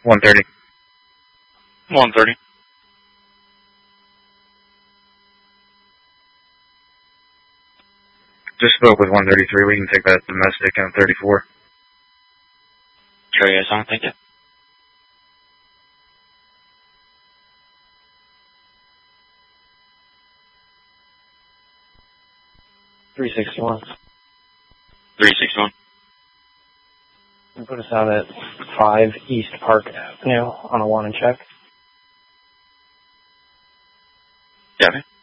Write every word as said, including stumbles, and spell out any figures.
one thirty. one thirty. Just spoke with one thirty-three. We can take that domestic on thirty-four. Sure, yes, on. Thank you. three sixty-one. three sixty-one. And put us out at five East Park Avenue on a one and check. Copy.